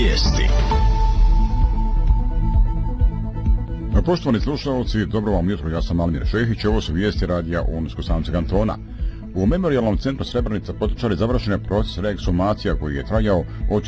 vijesti. Poštovani slušalci, dobro vam jutro, ja sam Almir Šehić, ovo su vijesti radija Unsko-Sanskog kantona. U Memorijalnom centru Srebrenica potičari završene proces reeksumacija koji je trajao od